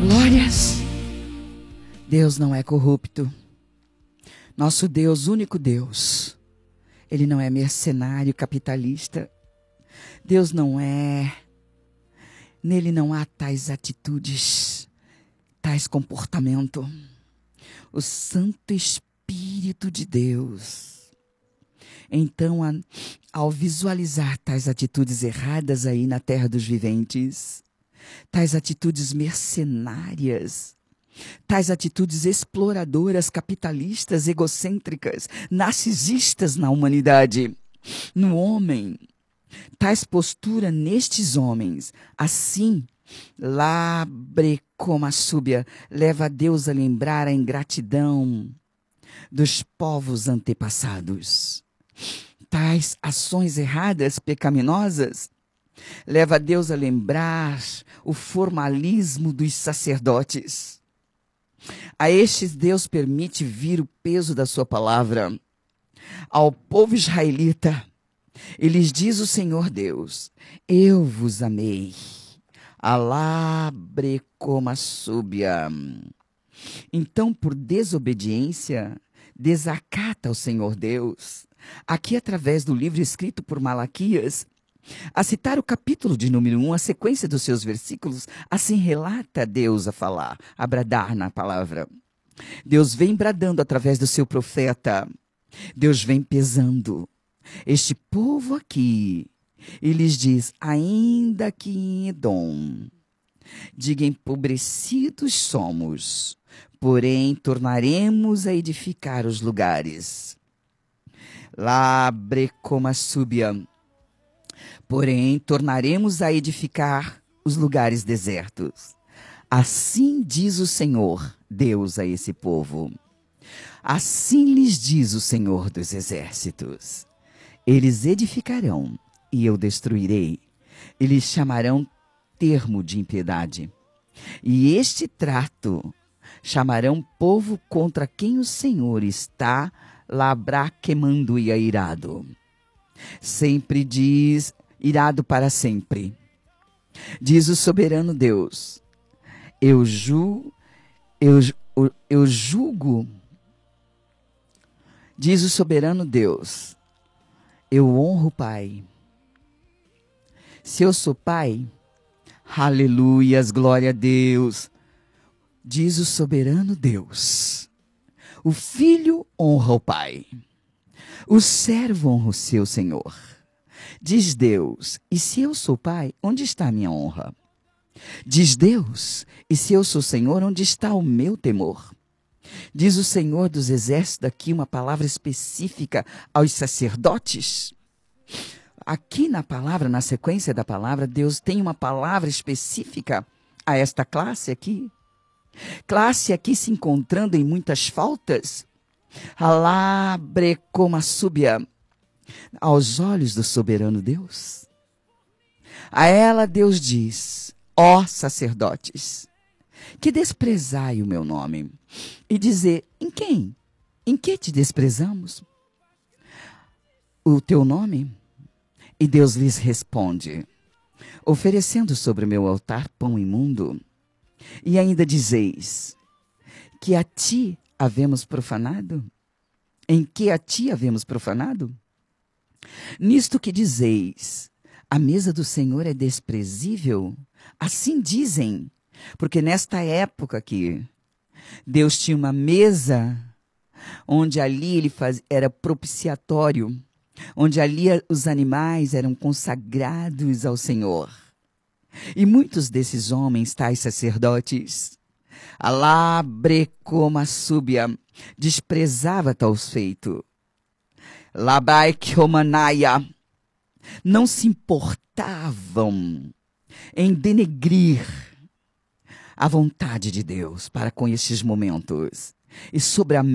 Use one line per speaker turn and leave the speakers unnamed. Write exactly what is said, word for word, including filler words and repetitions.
Glórias! Deus não é corrupto. Nosso Deus, único Deus. Ele não é mercenário, capitalista. Deus não é. Nele não há tais atitudes, tais comportamento. O Santo Espírito de Deus. Então, ao visualizar tais atitudes erradas aí na terra dos viventes, tais atitudes mercenárias, tais atitudes exploradoras, capitalistas, egocêntricas, narcisistas na humanidade, no homem, tais posturas nestes homens, assim, labrecoma-súbia, leva a Deus a lembrar a ingratidão dos povos antepassados. Tais ações erradas, pecaminosas, leva a Deus a lembrar o formalismo dos sacerdotes. A estes Deus permite vir o peso da sua palavra. Ao povo israelita, eles diz o Senhor Deus: eu vos amei. Alabrecoma-súbia. Então, por desobediência, desacata ao Senhor Deus. Aqui, através do livro escrito por Malaquias, a citar o capítulo de número um, a sequência dos seus versículos, assim relata Deus a falar, a bradar na palavra. Deus vem bradando através do seu profeta. Deus vem pesando. Este povo aqui, e lhes diz, ainda que em Edom, diga, empobrecidos somos, porém tornaremos a edificar os lugares. Labrecoma-súbia. Porém, tornaremos a edificar os lugares desertos. Assim diz o Senhor, Deus, a esse povo. Assim lhes diz o Senhor dos exércitos. Eles edificarão e eu destruirei. Eles chamarão termo de impiedade. E este trato chamarão povo contra quem o Senhor está labraquemando e airado. Sempre diz, irado para sempre. Diz o soberano Deus, eu, ju, eu, eu julgo, diz o soberano Deus, eu honro o Pai. Se eu sou pai, aleluias, glória a Deus. Diz o soberano Deus, o filho honra o pai. O servo honra o seu senhor. Diz Deus, e se eu sou pai, onde está a minha honra? Diz Deus, e se eu sou senhor, onde está o meu temor? Diz o Senhor dos exércitos aqui uma palavra específica aos sacerdotes. Aqui na palavra, na sequência da palavra, Deus tem uma palavra específica a esta classe aqui. Classe aqui se encontrando em muitas faltas. Alabrecoma-súbia, aos olhos do soberano Deus. A ela Deus diz, ó sacerdotes, que desprezai o meu nome. E dizer, em quem? Em que te desprezamos? O teu nome? E Deus lhes responde, oferecendo sobre o meu altar pão imundo. E ainda dizeis, que a ti havemos profanado? Em que a ti havemos profanado? Nisto que dizeis, a mesa do Senhor é desprezível? Assim dizem, porque nesta época aqui, Deus tinha uma mesa, onde ali ele faz, era propiciatório, onde ali os animais eram consagrados ao Senhor. E muitos desses homens, tais sacerdotes, alabrecoma-súbia, desprezava tais feitos. Labaikomanaia, não se importavam em denegrir a vontade de Deus para com estes momentos. E sobre a